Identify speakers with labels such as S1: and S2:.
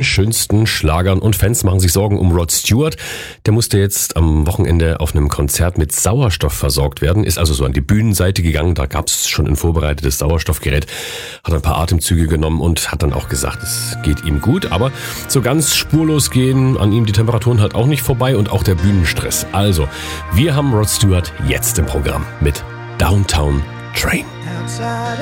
S1: schönsten Schlagern und Fans machen sich Sorgen um Rod Stewart. Der musste jetzt am Wochenende auf einem Konzert mit Sauerstoff versorgt werden, ist also so an die Bühnenseite gegangen, da gab es schon ein vorbereitetes Sauerstoffgerät, hat ein paar Atemzüge genommen und hat dann auch gesagt, es geht ihm gut, aber so ganz spurlos gehen an ihm die Temperaturen halt auch nicht vorbei und auch der Bühnenstress. Also, wir haben Rod Stewart jetzt im Programm mit Downtown Train.